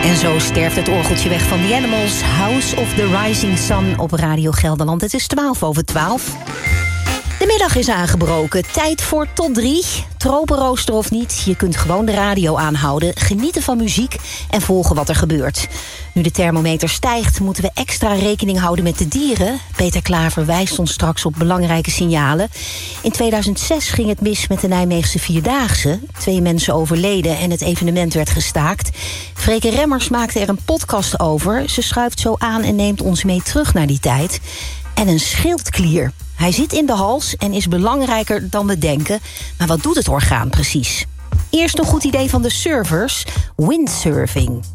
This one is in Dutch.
En zo sterft het orgeltje weg van The Animals. House of the Rising Sun op Radio Gelderland. Het is 12:12. De middag is aangebroken. Tijd voor tot 3. Tropenrooster of niet, je kunt gewoon de radio aanhouden, genieten van muziek en volgen wat er gebeurt. Nu de thermometer stijgt, moeten we extra rekening houden met de dieren. Peter Klaver wijst ons straks op belangrijke signalen. In 2006 ging het mis met de Nijmeegse Vierdaagse. 2 mensen overleden en het evenement werd gestaakt. Freke Remmers maakte er een podcast over. Ze schuift zo aan en neemt ons mee terug naar die tijd. En een schildklier. Hij zit in de hals en is belangrijker dan we denken. Maar wat doet het orgaan precies? Eerst een goed idee van de surfers: windsurfing.